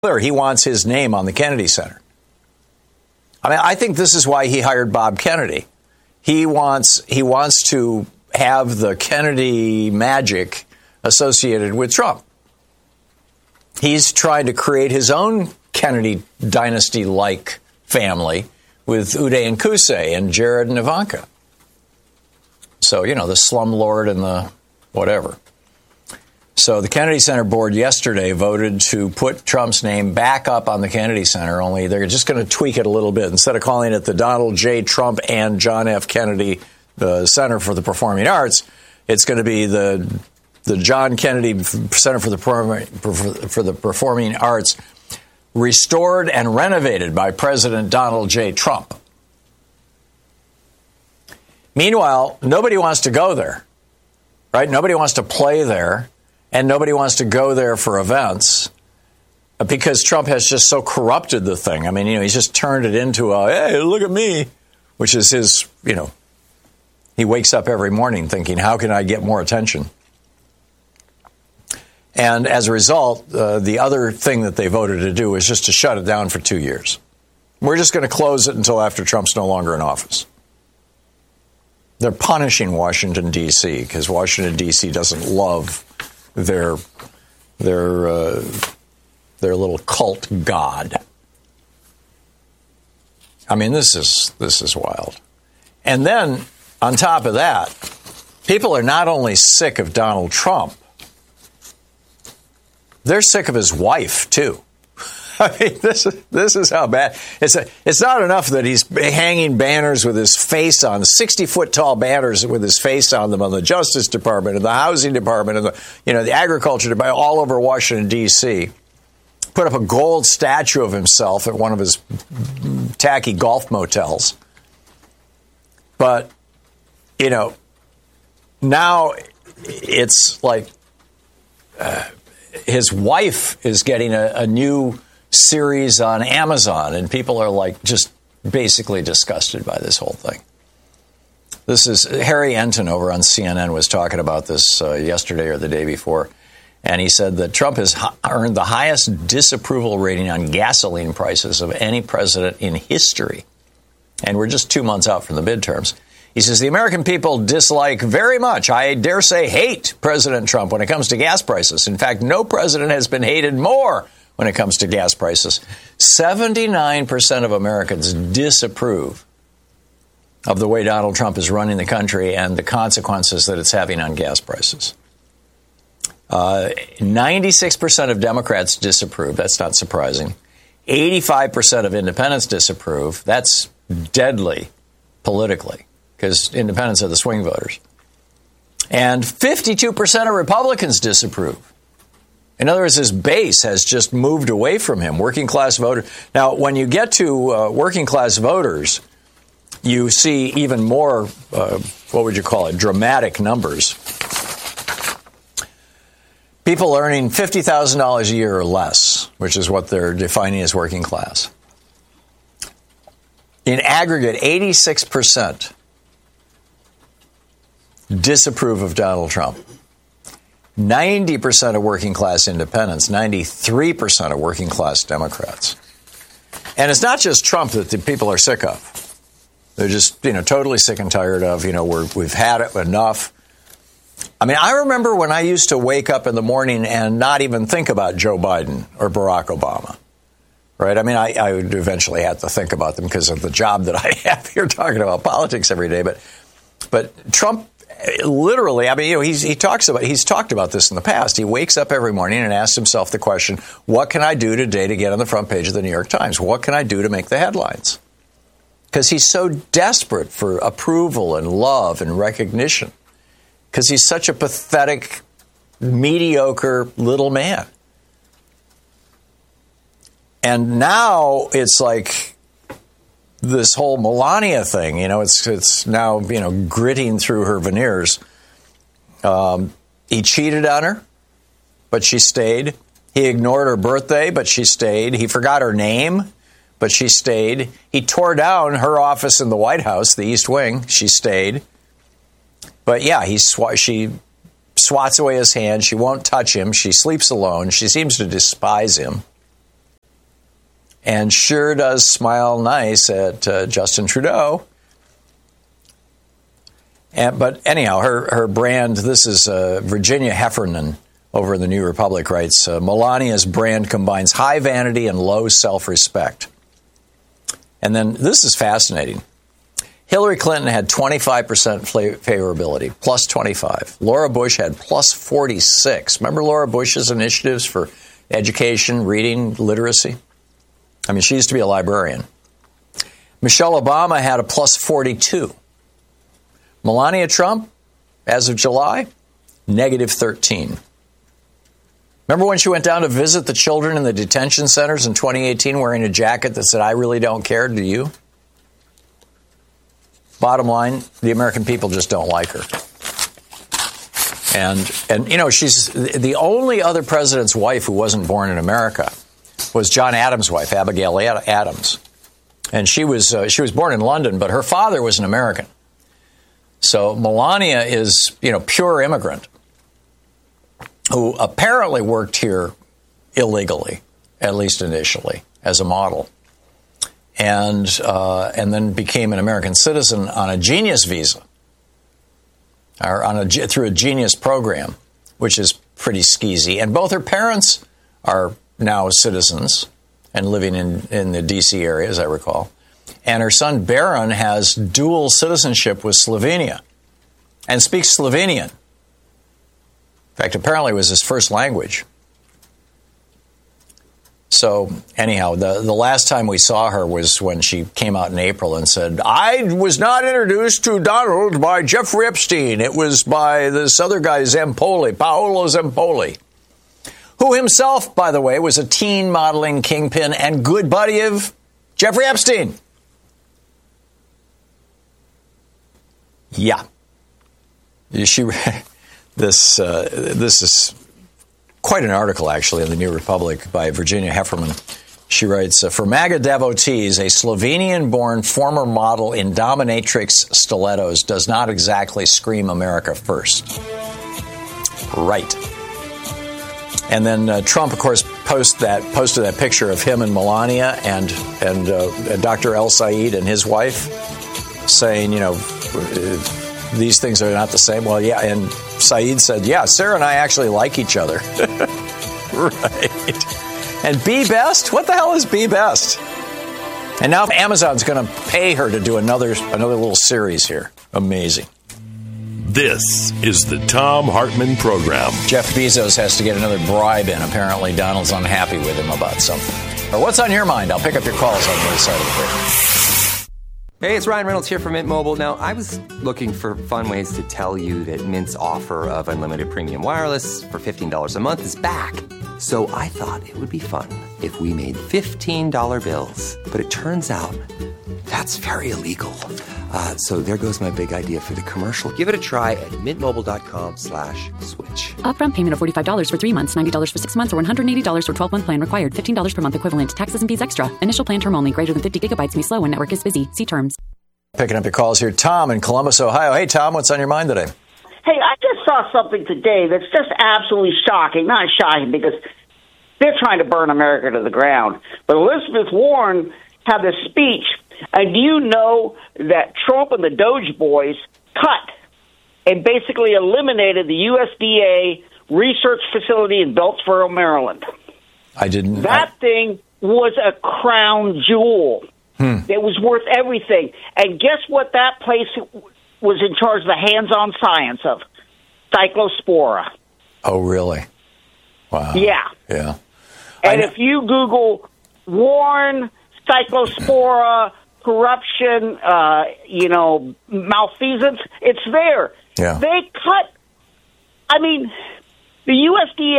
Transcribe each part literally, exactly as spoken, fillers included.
He wants his name on the Kennedy Center. I mean, I think this is why he hired Bob Kennedy. He wants he wants to have the Kennedy magic associated with Trump. He's trying to create his own Kennedy dynasty-like family with Uday and Qusay and Jared and Ivanka. So, you know, the slumlord and the whatever. So the Kennedy Center board yesterday voted to put Trump's name back up on the Kennedy Center, only they're just going to tweak it a little bit. Instead of calling it the Donald J. Trump and John F. Kennedy uh, Center for the Performing Arts, it's going to be the the John Kennedy Center for the for the Performing Arts, restored and renovated by President Donald J. Trump. Meanwhile, nobody wants to go there, right? Nobody wants to play there. And nobody wants to go there for events because Trump has just so corrupted the thing. I mean, you know, he's just turned it into a, hey, look at me, which is his, you know, he wakes up every morning thinking, how can I get more attention? And as a result, uh, the other thing that they voted to do is just to shut it down for two years. We're just going to close it until after Trump's no longer in office. They're punishing Washington, D C, because Washington, D C doesn't love their their uh, their little cult god. I mean, this is this is wild. And then on top of that, people are not only sick of Donald Trump, they're sick of his wife too. I mean, this is this is how bad it's. A, it's not enough that he's hanging banners with his face on, sixty-foot tall banners with his face on them on the Justice Department and the Housing Department and the you know the Agriculture Department all over Washington, D C. Put up a gold statue of himself at one of his tacky golf motels. But you know, now it's like uh, his wife is getting a, a new series on Amazon, and people are like just basically disgusted by this whole thing. This is Harry Enton over on C N N was talking about this uh, yesterday or the day before, and he said that Trump has h- earned the highest disapproval rating on gasoline prices of any president in history. And we're just two months out from the midterms. He says the American people dislike very much, I dare say hate, President Trump when it comes to gas prices. In fact, no president has been hated more when it comes to gas prices. seventy-nine percent of Americans disapprove of the way Donald Trump is running the country and the consequences that it's having on gas prices. Uh, ninety-six percent of Democrats disapprove. That's not surprising. eighty-five percent of independents disapprove. That's deadly politically because independents are the swing voters. And fifty-two percent of Republicans disapprove. In other words, his base has just moved away from him, working class voters. Now, when you get to uh, working class voters, you see even more, uh, what would you call it, dramatic numbers. People earning fifty thousand dollars a year or less, which is what they're defining as working class. In aggregate, eighty-six percent disapprove of Donald Trump. ninety percent of working class independents, ninety-three percent of working class Democrats. And it's not just Trump that the people are sick of. They're just, you know, totally sick and tired of, you know, we're, we've had it enough. I mean, I remember when I used to wake up in the morning and not even think about Joe Biden or Barack Obama. Right? I mean, I, I would eventually have to think about them because of the job that I have here talking about politics every day. But but Trump literally, I mean, you know, he's, he talks about, he's talked about this in the past. He wakes up every morning and asks himself the question, what can I do today to get on the front page of the New York Times? What can I do to make the headlines? Because he's so desperate for approval and love and recognition. Because he's such a pathetic, mediocre little man. And now it's like this whole Melania thing, you know, it's it's now, you know, gritting through her veneers. Um, he cheated on her, but she stayed. He ignored her birthday, but she stayed. He forgot her name, but she stayed. He tore down her office in the White House, the East Wing. She stayed. But yeah, he sw- she swats away his hand. She won't touch him. She sleeps alone. She seems to despise him. and sure does smile nice at uh, Justin Trudeau. And, but anyhow, her, her brand, this is uh, Virginia Heffernan over in the New Republic writes, uh, Melania's brand combines high vanity and low self-respect. And then this is fascinating. Hillary Clinton had twenty-five percent favorability, plus twenty-five. Laura Bush had plus forty-six. Remember Laura Bush's initiatives for education, reading, literacy? I mean, she used to be a librarian. Michelle Obama had a plus forty-two. Melania Trump, as of July, negative thirteen. Remember when she went down to visit the children in the detention centers in twenty eighteen wearing a jacket that said, I really don't care, do you? Bottom line, the American people just don't like her. And, and you know, she's the only other president's wife who wasn't born in America was John Adams' wife, Abigail Adams. And she was uh, she was born in London, but her father was an American. So Melania is, you know, pure immigrant who apparently worked here illegally, at least initially, as a model. And uh, and then became an American citizen on a Genius visa, or on a through a Genius program, which is pretty skeezy. And both her parents are now citizens and living in, in the D C area, as I recall. And her son Baron has dual citizenship with Slovenia and speaks Slovenian. In fact, apparently it was his first language. So, anyhow, the, the last time we saw her was when she came out in April and said, I was not introduced to Donald by Jeffrey Epstein. It was by this other guy, Zampoli, Paolo Zampoli, who himself, by the way, was a teen modeling kingpin and good buddy of Jeffrey Epstein. Yeah. She, this, uh, this is quite an article, actually, in the New Republic by Virginia Heffernan. She writes, for MAGA devotees, a Slovenian-born former model in dominatrix stilettos does not exactly scream America first. Right. And then uh, Trump, of course, post that, posted that picture of him and Melania and, and uh, Doctor El Sayed and his wife saying, you know, these things are not the same. Well, yeah, and Saeed said, yeah, Sarah and I actually like each other. Right. And Be Best? What the hell is Be Best? And now Amazon's going to pay her to do another another little series here. Amazing. This is the Thom Hartmann Program. Jeff Bezos has to get another bribe in. Apparently, Donald's unhappy with him about something. Or what's on your mind? I'll pick up your calls on the other side of the break. Hey, it's Ryan Reynolds here from Mint Mobile. Now, I was looking for fun ways to tell you that Mint's offer of unlimited premium wireless for fifteen dollars a month is back. So I thought it would be fun if we made fifteen dollar bills. But it turns out that's very illegal. Uh, so there goes my big idea for the commercial. Give it a try at mintmobile.com slash switch. Upfront payment of forty-five dollars for three months, ninety dollars for six months, or one hundred eighty dollars for twelve-month plan required. fifteen dollars per month equivalent. Taxes and fees extra. Initial plan term only. Greater than fifty gigabytes may slow when network is busy. See terms. Picking up your calls here. Tom in Columbus, Ohio. Hey, Tom, what's on your mind today? Hey, I just saw something today that's just absolutely shocking. Not shocking because they're trying to burn America to the ground. But Elizabeth Warren had this speech. And do you know that Trump and the Doge boys cut and basically eliminated the U S D A research facility in Beltsboro, Maryland? I didn't. That I... thing was a crown jewel. Hmm. It was worth everything. And guess what that place was in charge of the hands-on science of? Cyclospora. Oh, really? Wow. Yeah. Yeah. And if you Google Warren, Cyclospora, corruption, uh, you know, malfeasance, it's there. Yeah. They cut, I mean, the U S D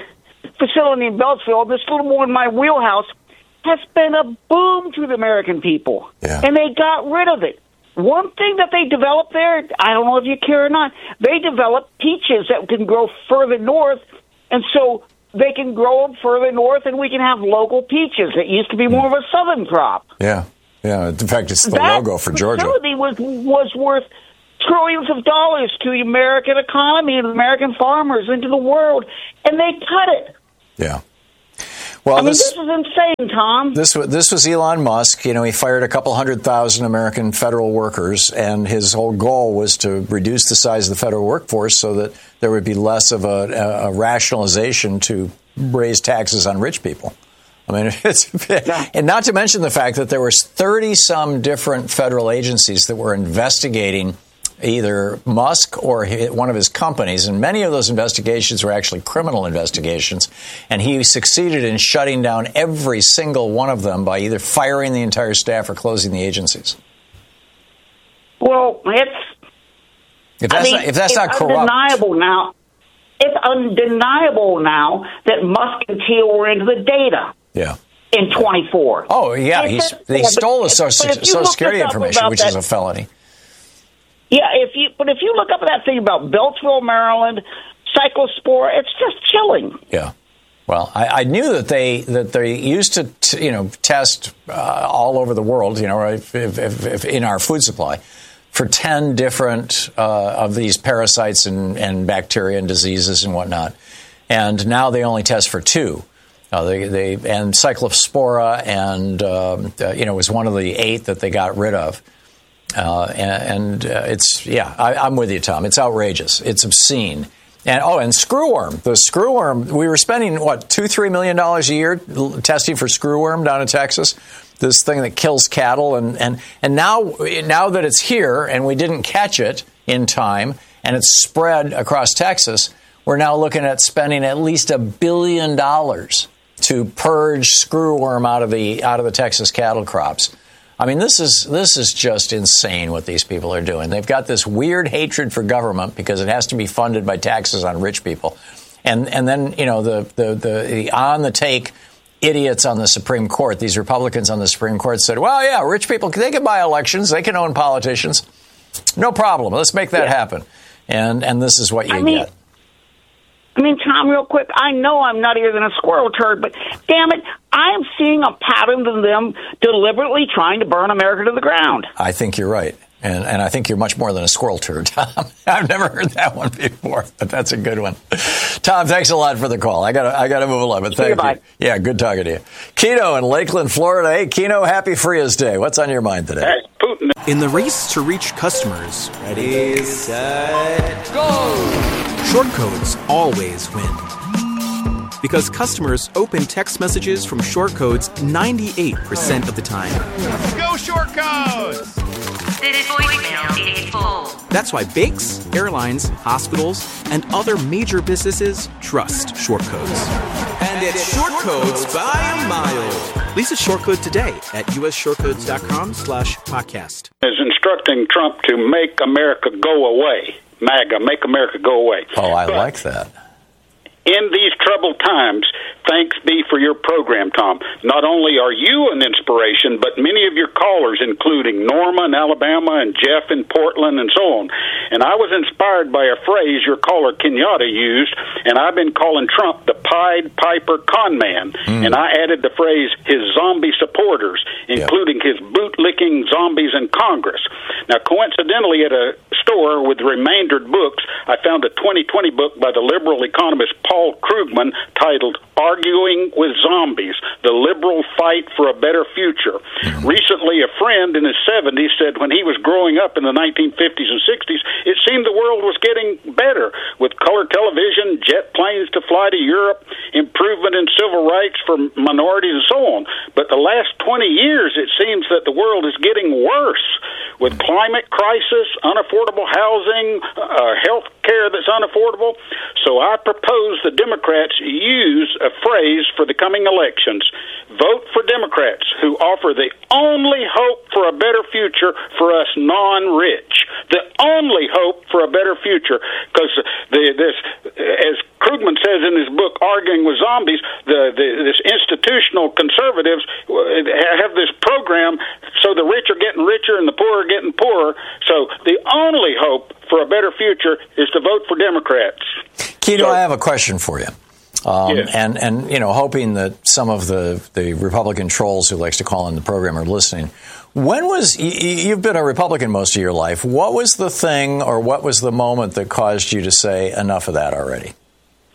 A facility in Beltsville, this little more in my wheelhouse, has been a boom to the American people. Yeah. And they got rid of it. One thing that they developed there, I don't know if you care or not, they developed peaches that can grow further north, and so they can grow them further north, and we can have local peaches. It used to be more of a southern crop. Yeah, yeah. In fact, it's the that logo for Georgia. That facility was, was worth trillions of dollars to the American economy and American farmers into the world, and they cut it. Yeah. Well, I mean, this, this is insane, Tom. This was this was Elon Musk. You know, he fired a couple hundred thousand American federal workers, and his whole goal was to reduce the size of the federal workforce so that there would be less of a, a rationalization to raise taxes on rich people. I mean, it's yeah. and not to mention the fact that there were thirty some different federal agencies that were investigating either Musk or one of his companies, and many of those investigations were actually criminal investigations, and he succeeded in shutting down every single one of them by either firing the entire staff or closing the agencies. Well, it's if that's I mean, not, if that's it's not corrupt, undeniable now. It's undeniable now that Musk and Thiel were into the data. Yeah. In twenty-four. Oh yeah, he's, they yeah, stole the but, Social, but Social Security information, which that, is a felony. Yeah, if you but if you look up that thing about Beltsville, Maryland, cyclospora, it's just chilling. Yeah. Well, I, I knew that they that they used to t- you know test uh, all over the world, you know, if, if, if, if in our food supply for ten different uh, of these parasites and, and bacteria and diseases and whatnot, and now they only test for two. Uh, they they and cyclospora and um, uh, you know was one of the eight that they got rid of. Uh, and and uh, it's, yeah, I, I'm with you, Tom. It's outrageous. It's obscene. And, oh, and screwworm. The screwworm, we were spending, what, two, three million dollars a year testing for screwworm down in Texas, this thing that kills cattle. And, and, and now, now that it's here and we didn't catch it in time and it's spread across Texas, we're now looking at spending at least a billion dollars to purge screwworm out of the out of the Texas cattle crops. I mean, this is this is just insane what these people are doing. They've got this weird hatred for government because it has to be funded by taxes on rich people. And and then, you know, the the, the, the on-the-take idiots on the Supreme Court, these Republicans on the Supreme Court said, well, yeah, rich people, they can buy elections. They can own politicians. No problem. Let's make that yeah. happen. And and this is what you I mean, get. I mean, Tom, real quick, I know I'm nuttier than a squirrel turd, but damn it, I am seeing a pattern of them deliberately trying to burn America to the ground. I think you're right. And and I think you're much more than a squirrel turd, Tom. I've never heard that one before, but that's a good one. Tom, thanks a lot for the call. I got I got to move along, but thank you. Yeah, good talking to you. Keno in Lakeland, Florida. Hey, Keno, happy Frias Day. What's on your mind today? Hey, Putin. In the race to reach customers, ready, set, go! Short codes always win. Because customers open text messages from short codes ninety-eight percent of the time. Go short codes! This voicemail is full. That's why banks, airlines, hospitals, and other major businesses trust short codes. And it's short codes by a mile. Lease a short code today at usshortcodes.com slash podcast. Is instructing Trump to make America go away. MAGA, make America go away. Oh, I but like that. In these troubled times, thanks be for your program, Tom. Not only are you an inspiration, but many of your callers, including Norma in Alabama and Jeff in Portland and so on. And I was inspired by a phrase your caller Kenyatta used, and I've been calling Trump the Pied Piper con man. Mm. And I added the phrase his zombie supporters, including yep. his boot-licking zombies in Congress. Now, coincidentally, at a store with remaindered books, I found a twenty twenty book by the liberal economist Paul Krugman titled Arguing with Zombies, The Liberal Fight for a Better Future. Mm-hmm. Recently, a friend in his seventies said when he was growing up in the nineteen fifties and sixties, it seemed the world was getting better with color television, jet planes to fly to Europe, improvement in civil rights for minorities and so on. But the last twenty years, it seems that the world is getting worse with climate crisis, unaffordable housing, uh, health care that's unaffordable. So I propose the Democrats use a phrase for the coming elections. Vote for Democrats who offer the only hope for a better future for us non-rich. The only hope for a better future. Because this, as Krugman says in his book, Arguing with Zombies, the, the, this institutional conservatives have this program so the rich are getting richer and the poor are getting poorer. So the only hope for a better future is to vote for Democrats. Keno, so, I have a question for you. Um, yes. and, and, you know, hoping that some of the, the Republican trolls who likes to call in the program are listening. When was, you, you've been a Republican most of your life. What was the thing or what was the moment that caused you to say enough of that already?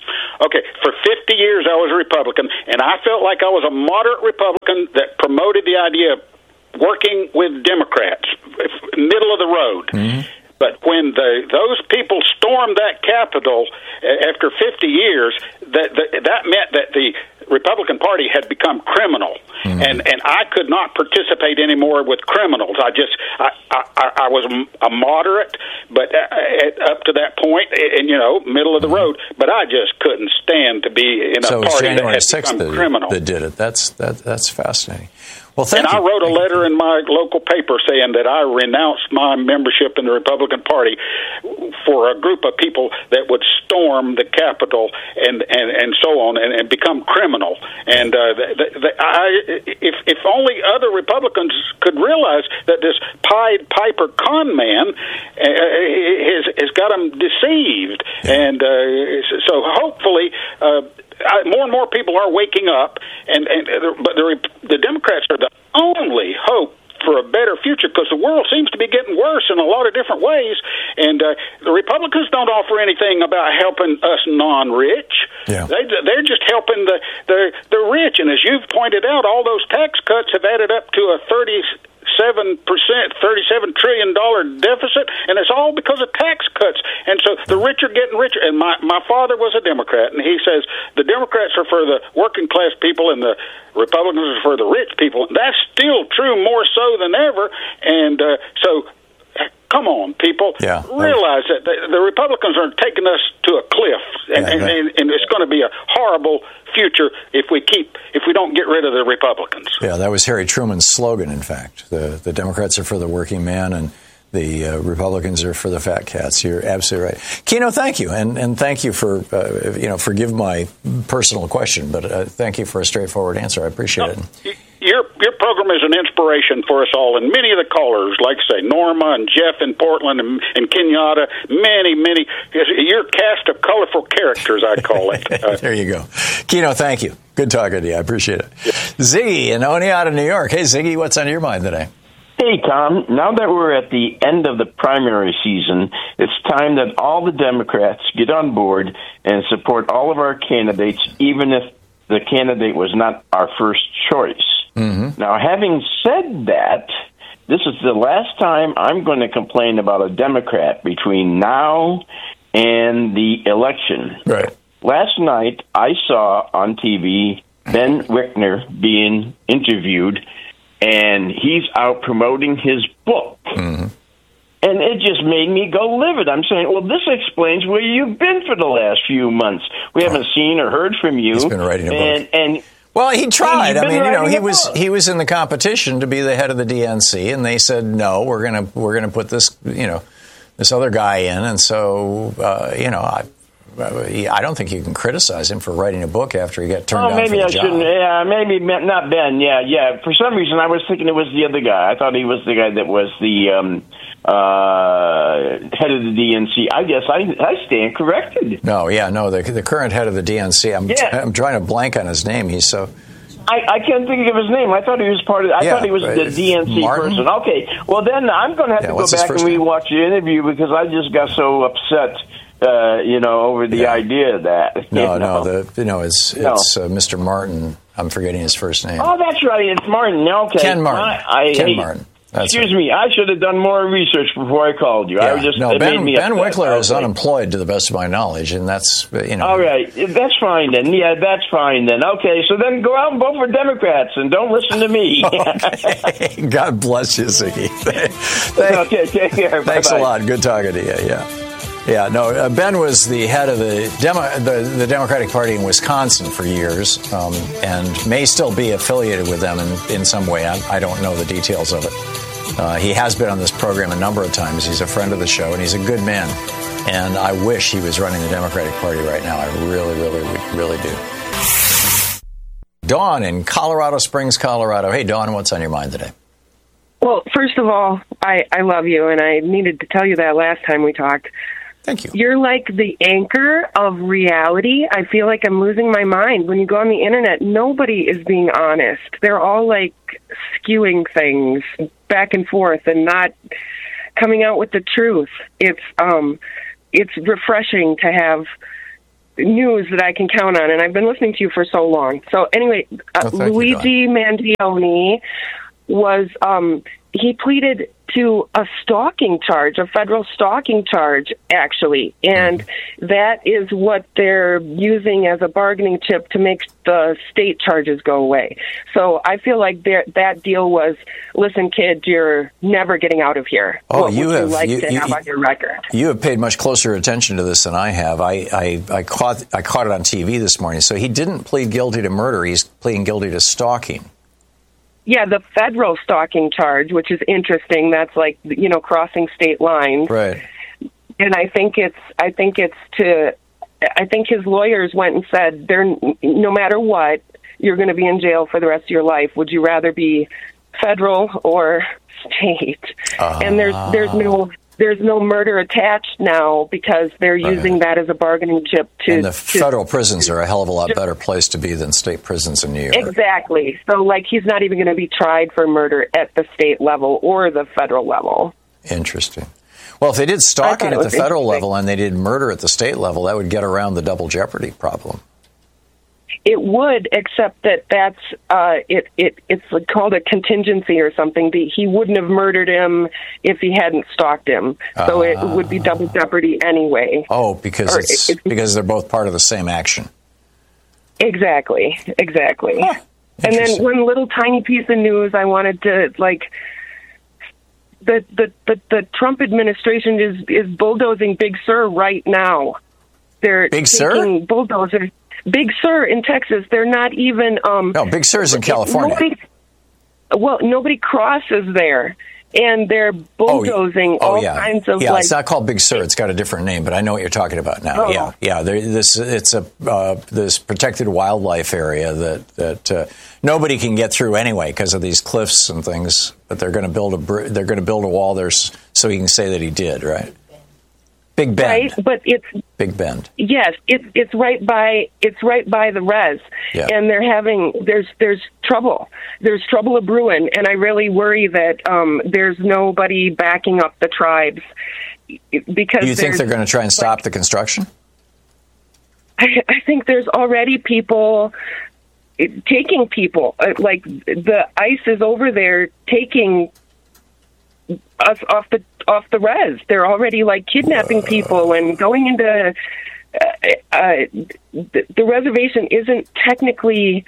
Okay, for fifty years I was a Republican, and I felt like I was a moderate Republican that promoted the idea of working with Democrats, middle of the road. Mm-hmm. But when the, those people stormed that Capitol after fifty years, that, that that meant that the Republican Party had become criminal, mm-hmm. and and I could not participate anymore with criminals. I just I I, I was a moderate, but at, up to that point, and you know, middle of the road. But I just couldn't stand to be in a so party January that had become that, criminal. That did it. That's that that's fascinating. Well, thank and you. I wrote a letter in my local paper saying that I renounced my membership in the Republican Party for a group of people that would storm the Capitol and, and, and so on and, and become criminal. And uh, the, the, the, I, if, if only other Republicans could realize that this Pied Piper con man uh, has, has got them deceived. Yeah. And uh, so hopefully... Uh, I, more and more people are waking up, and, and but the, the Democrats are the only hope for a better future because the world seems to be getting worse in a lot of different ways, and uh, the Republicans don't offer anything about helping us non-rich. Yeah. They, they're just helping the, the, the rich, and as you've pointed out, all those tax cuts have added up to a thirty-seven percent, thirty-seven trillion dollars deficit, and it's all because of tax cuts. And so the rich are getting richer. And my, my father was a Democrat, and he says the Democrats are for the working class people and the Republicans are for the rich people. That's still true, more so than ever. And uh, so come on, people. Yeah. Realize that the, the Republicans are taking us to a cliff, and, yeah, and, and, and it's going to be a horrible future if we keep if we don't get rid of the Republicans. Yeah, that was Harry Truman's slogan, in fact. The the Democrats are for the working man, and the uh, Republicans are for the fat cats. You're absolutely right. Keno, thank you, and and thank you for uh, you know forgive my personal question, but uh, thank you for a straightforward answer. I appreciate no, it. Your your program is an inspiration for us all, and many of the callers, like say Norma and Jeff in Portland and, and Kenyatta, many many. Your cast of colorful characters, I call it. Uh, there you go, Keno. Thank you. Good talking to you. I appreciate it. Yeah. Ziggy in Oneonta, New York. Hey, Ziggy, what's on your mind today? Hey, Tom, now that we're at the end of the primary season, it's time that all the Democrats get on board and support all of our candidates, even if the candidate was not our first choice. Mm-hmm. Now, having said that, this is the last time I'm going to complain about a Democrat between now and the election. Right. Last night, I saw on T V Ben Wickner being interviewed, and he's out promoting his book. Mm-hmm. And it just made me go livid. I'm saying, well, this explains where you've been for the last few months. We haven't oh. seen or heard from you. He's been writing a book. And, and well, he tried. I mean, you know, he was he was in the competition to be the head of the D N C, and they said no. We're gonna we're gonna put this you know this other guy in, and so uh, you know I. I don't think you can criticize him for writing a book after he got turned oh, down maybe for the I job. shouldn't. Yeah, maybe not Ben. Yeah, yeah. For some reason, I was thinking it was the other guy. I thought he was the guy that was the um, uh, head of the D N C. I guess I, I stand corrected. No, yeah, no. The, the current head of the D N C. I'm yeah. I'm trying to blank on his name. He's so. I, I can't think of his name. I thought he was part of. I yeah, thought he was the D N C Martin? person. Okay, well then I'm going to have yeah, to go back and rewatch the interview because I just got so upset. Uh, you know, over the yeah. idea of that. No, you know? no, the you know, it's it's no. uh, Mister Martin. I'm forgetting his first name. Oh, that's right, it's Martin. Okay, Ken Martin. I, I, Ken hey, Martin. That's excuse right. me, I should have done more research before I called you. Yeah. I was just no, it Ben, made me Ben upset. Wickler okay. is unemployed, to the best of my knowledge, and that's you know. All right, that's fine then. Yeah, that's fine then. Okay, so then go out and vote for Democrats and don't listen to me. Okay. God bless you, Ziggy. Thank, okay, take care. Thanks Bye-bye. a lot. Good talking to you. Yeah. Yeah, no, uh, Ben was the head of the, Demo- the the Democratic Party in Wisconsin for years um, and may still be affiliated with them in, in some way. I, I don't know the details of it. Uh, he has been on this program a number of times. He's a friend of the show, and he's a good man. And I wish he was running the Democratic Party right now. I really, really, really do. Dawn in Colorado Springs, Colorado. Hey, Dawn, what's on your mind today? Well, first of all, I, I love you, and I needed to tell you that last time we talked. Thank you. You're like the anchor of reality. I feel like I'm losing my mind. When you go on the internet, nobody is being honest. They're all like skewing things back and forth and not coming out with the truth. It's um, it's refreshing to have news that I can count on, and I've been listening to you for so long. So anyway, uh, oh, Luigi you, Mangione was, um, he pleaded to a stalking charge, a federal stalking charge, actually. And mm-hmm. that is what they're using as a bargaining chip to make the state charges go away. So I feel like that deal was, listen, kid, you're never getting out of here. Oh, what you would have you like you, to you, have you, on your record? You have paid much closer attention to this than I have. I, I, I caught I caught it on T V this morning. So he didn't plead guilty to murder. He's pleading guilty to stalking. Yeah, the federal stalking charge, which is interesting. That's like, you know, crossing state lines. Right. And I think it's, I think it's to, I think his lawyers went and said, "They're no matter what, you're going to be in jail for the rest of your life. Would you rather be federal or state?" Uh, and there's, there's no, there's no murder attached now because they're right. using that as a bargaining chip to. And the to, federal prisons are a hell of a lot just, better place to be than state prisons in New York. Exactly. So, like, he's not even going to be tried for murder at the state level or the federal level. Interesting. Well, if they did stalking at the federal level and they did murder at the state level, that would get around the double jeopardy problem. It would, except that that's uh, it. It it's called a contingency or something. He wouldn't have murdered him if he hadn't stalked him, so uh, it would be double jeopardy anyway. Oh, because or it's, it's because they're both part of the same action. Exactly, exactly. Huh, and then one little tiny piece of news I wanted to like. The the the, the Trump administration is is bulldozing Big Sur right now. They're Big taking Sur? bulldozers. Big Sur in Texas, they're not even... Um, no, Big Sur's in California. Nobody, well, nobody crosses there, and they're bulldozing oh, oh, all yeah. kinds of... Yeah, like, it's not called Big Sur. It's got a different name, but I know what you're talking about now. Oh. Yeah, yeah. There, this It's a uh, this protected wildlife area that, that uh, nobody can get through anyway because of these cliffs and things, but they're going to build a br- they're going to build a wall there so he can say that he did, right? Big Bend. Right, but it's Big Bend. Yes, it's it's right by it's right by the res, yeah. and they're having there's there's trouble. There's trouble a brewing, and I really worry that um, there's nobody backing up the tribes because you think they're going to try and stop like, the construction? I, I think there's already people taking people like the ICE is over there taking us off the off the res. They're already like kidnapping people and going into uh, uh, the, the reservation isn't technically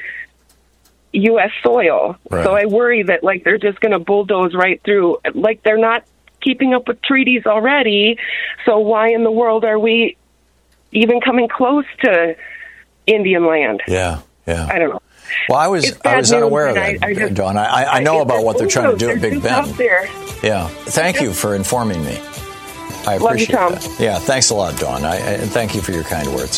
U S soil. Right. So I worry that like they're just going to bulldoze right through. Like they're not keeping up with treaties already. So why in the world are we even coming close to Indian land? Yeah, yeah. I don't know. Well, I was I was unaware of that, I, I just, Dawn. I, I know about what they're trying to do at Big Bend. There. Yeah. Thank you for informing me. I appreciate Love you, Tom. that. Yeah, thanks a lot, Dawn. I, and thank you for your kind words.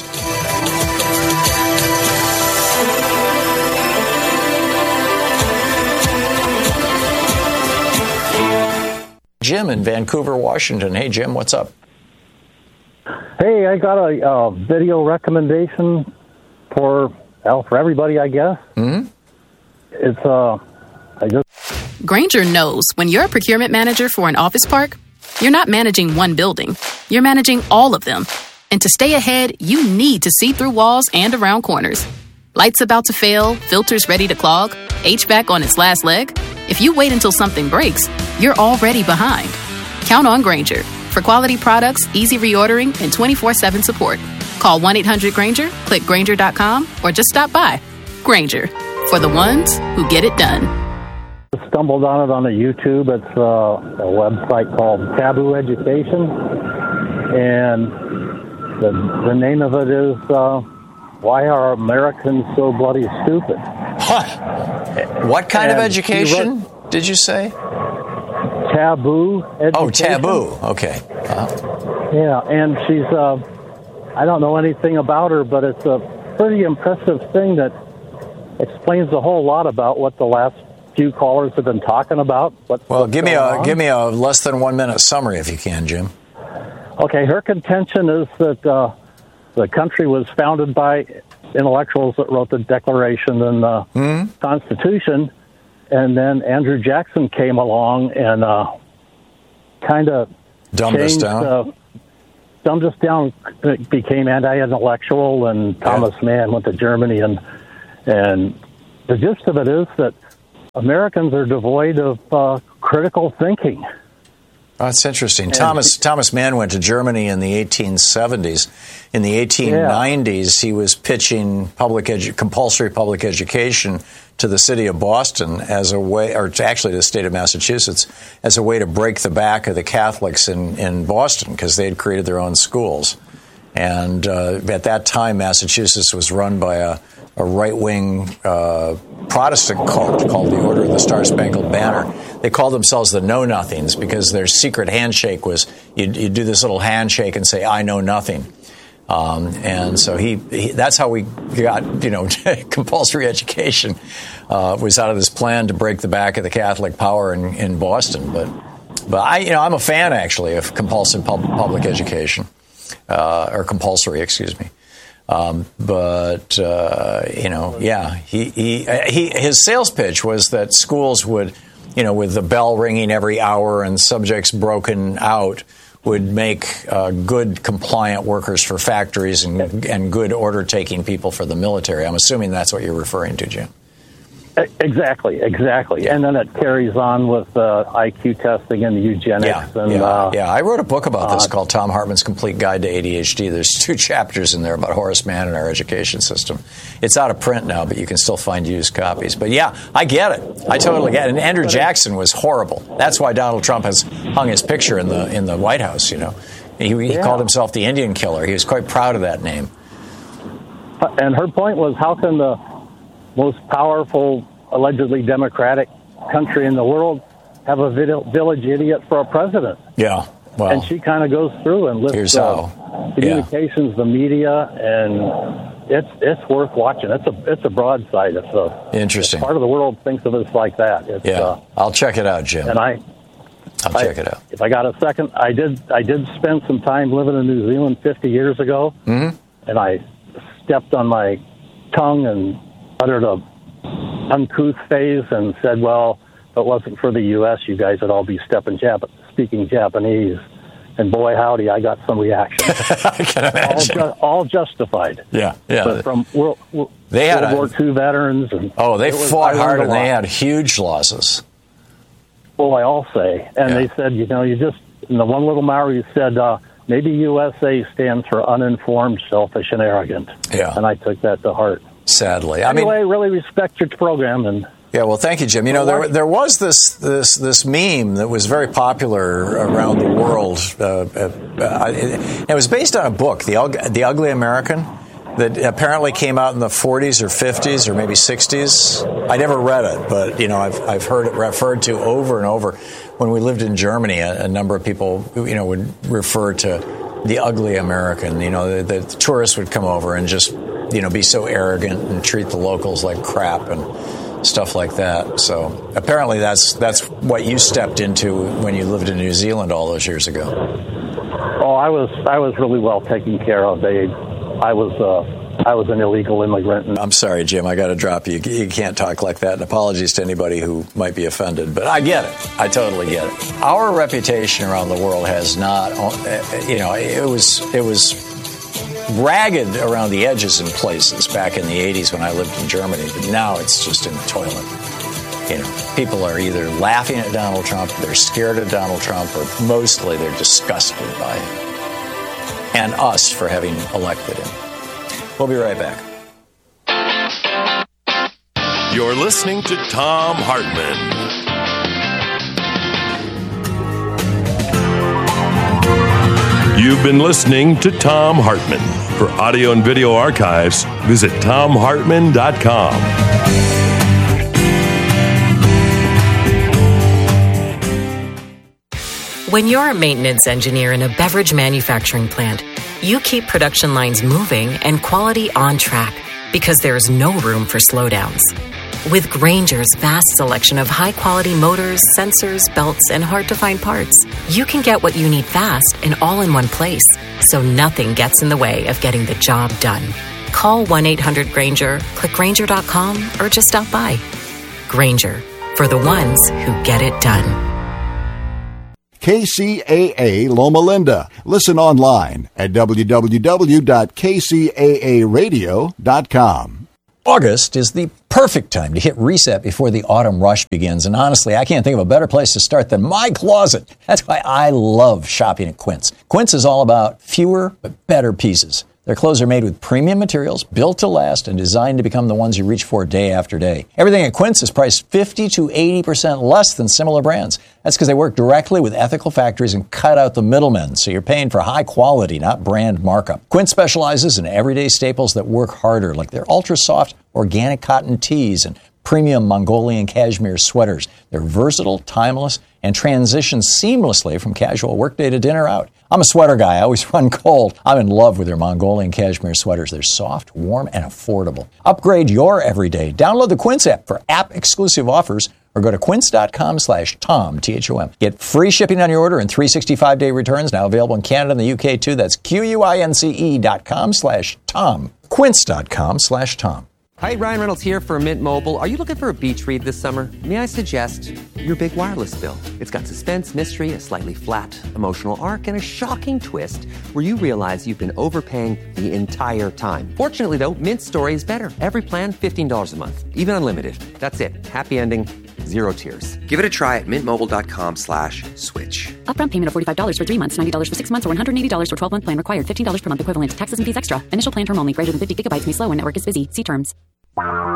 Jim in Vancouver, Washington. Hey, Jim, what's up? Hey, I got a uh, video recommendation for... Well, for everybody, I guess. Mm-hmm. It's, uh, I just... Grainger knows when you're a procurement manager for an office park, you're not managing one building. You're managing all of them. And to stay ahead, you need to see through walls and around corners. Lights about to fail, filters ready to clog, H V A C on its last leg. If you wait until something breaks, you're already behind. Count on Grainger for quality products, easy reordering, and twenty-four seven support. Call one eight hundred Grainger, click Grainger dot com, or just stop by. Grainger, for the ones who get it done. I stumbled on it on a YouTube. It's uh, a website called Taboo Education, and the, the name of it is uh, Why Are Americans So Bloody Stupid? Huh. What kind and of education wrote, did you say? Taboo Education. Oh, taboo. Okay. Uh-huh. Yeah, and she's... Uh, I don't know anything about her, but it's a pretty impressive thing that explains a whole lot about what the last few callers have been talking about. What, well, give me a on. give me a less than one minute summary if you can, Jim. Okay, her contention is that uh, the country was founded by intellectuals that wrote the Declaration and the mm-hmm. Constitution, and then Andrew Jackson came along and uh, kind of dumbed us down. Uh, dumbed us down, became anti-intellectual, and Thomas yeah. Mann went to Germany. And, and the gist of it is that Americans are devoid of uh, critical thinking. Oh, that's interesting. And Thomas Thomas Mann went to Germany in the eighteen seventies. In the eighteen nineties, yeah. he was pitching public edu- compulsory public education to the city of Boston as a way, or actually to the state of Massachusetts, as a way to break the back of the Catholics in, in Boston, because they had created their own schools. And uh, at that time, Massachusetts was run by a, a right-wing uh, Protestant cult called the Order of the Star-Spangled Banner. They called themselves the Know-Nothings because their secret handshake was you'd, you'd do this little handshake and say, I know nothing. Um, and so he, he, that's how we got, you know, compulsory education uh, was out of this plan to break the back of the Catholic power in, in Boston. But, but I, you know, I'm a fan actually of compulsive pub- public education, uh, or compulsory, excuse me. Um, but uh, you know, yeah, he, he, he, his sales pitch was that schools would, you know, with the bell ringing every hour and subjects broken out, would make uh, good, compliant workers for factories and, and good order-taking people for the military. I'm assuming that's what you're referring to, Jim. Exactly, exactly. Yeah. And then it carries on with uh, I Q testing and eugenics. Yeah, and, yeah, uh, yeah. I wrote a book about this uh, called Tom Hartman's Complete Guide to A D H D. There's two chapters in there about Horace Mann and our education system. It's out of print now, but you can still find used copies. But yeah, I get it. I totally get it. And Andrew Jackson was horrible. That's why Donald Trump has hung his picture in the in the White House, you know. He, he yeah. called himself the Indian Killer. He was quite proud of that name. And her point was, how can the most powerful, allegedly democratic country in the world have a village idiot for a president? Yeah, well, and she kind of goes through and lists uh, communications, yeah. the media, and it's it's worth watching. It's a it's a broadside. It's a interesting. Part of the world thinks of us like that. It's, yeah, uh, I'll check it out, Jim. And I, I'll I, check it out. If I got a second, I did I did spend some time living in New Zealand fifty years ago, mm-hmm. and I stepped on my tongue and uttered a uncouth phase and said, well, if it wasn't for the U S, you guys would all be stepping Jap- speaking Japanese. And boy, howdy, I got some reaction. I can imagine. All, ju- all justified. Yeah, yeah. But from World, they had World a, War Two veterans. And oh, they was, fought hard and they had huge losses. Boy, I'll say. And yeah. they said, you know, you just, in the one little Maori said, uh, maybe U S A stands for uninformed, selfish, and arrogant. Yeah. And I took that to heart. Sadly, I anyway, mean, really respect your program. And yeah, well, thank you, Jim. You know, there there was this this this meme that was very popular around the world. Uh, uh, it, it was based on a book, the the Ugly American, that apparently came out in the forties or fifties or maybe sixties. I never read it, but you know, I've I've heard it referred to over and over. When we lived in Germany, a, a number of people, you know, would refer to the Ugly American. You know, the, the tourists would come over and just, you know, be so arrogant and treat the locals like crap and stuff like that. So apparently that's that's what you stepped into when you lived in New Zealand all those years ago. Oh, I was I was really well taken care of. They, I was uh, I was an illegal immigrant. And I'm sorry, Jim. I got to drop you. You can't talk like that. And apologies to anybody who might be offended, but I get it. I totally get it. Our reputation around the world has not, you know, it was it was. ragged around the edges in places back in the eighties when I lived in Germany, but now it's just in the toilet. You know, people are either laughing at Donald Trump, they're scared of Donald Trump, or mostly they're disgusted by him and us for having elected him. We'll be right back. You're listening to Thom Hartmann. You've been listening to Thom Hartmann. For audio and video archives, visit Thom Hartmann dot com. When you're a maintenance engineer in a beverage manufacturing plant, you keep production lines moving and quality on track because there's no room for slowdowns. With Grainger's vast selection of high-quality motors, sensors, belts, and hard-to-find parts, you can get what you need fast and all in one place, so nothing gets in the way of getting the job done. Call one eight hundred Grainger, click Grainger dot com, or just stop by. Grainger, for the ones who get it done. K C A A Loma Linda. Listen online at w w w dot k c a a radio dot com. August is the perfect time to hit reset before the autumn rush begins. And honestly, I can't think of a better place to start than my closet. That's why I love shopping at Quince. Quince is all about fewer but better pieces. Their clothes are made with premium materials, built to last, and designed to become the ones you reach for day after day. Everything at Quince is priced fifty to eighty percent less than similar brands. That's because they work directly with ethical factories and cut out the middlemen, so you're paying for high quality, not brand markup. Quince specializes in everyday staples that work harder, like their ultra-soft organic cotton tees and premium Mongolian cashmere sweaters. They're versatile, timeless, and transition seamlessly from casual workday to dinner out. I'm a sweater guy. I always run cold. I'm in love with their Mongolian cashmere sweaters. They're soft, warm, and affordable. Upgrade your everyday. Download the Quince app for app-exclusive offers or go to quince.com slash Tom, T H O M. Get free shipping on your order and three hundred sixty-five day returns, now available in Canada and the U K too. That's Q-U-I-N-C-E dot com slash Tom. Quince.com slash Tom. Hi, Ryan Reynolds here for Mint Mobile. Are you looking for a beach read this summer? May I suggest your big wireless bill? It's got suspense, mystery, a slightly flat, emotional arc, and a shocking twist where you realize you've been overpaying the entire time. Fortunately, though, Mint's story is better. Every plan, fifteen dollars a month. Even unlimited. That's it. Happy ending. Zero tears. Give it a try at mintmobile.com slash switch. Upfront payment of forty-five dollars for three months, ninety dollars for six months, or one hundred eighty dollars for twelve-month plan required. fifteen dollars per month equivalent. Taxes and fees extra. Initial plan term only. Greater than fifty gigabytes may slow when network is busy. See terms.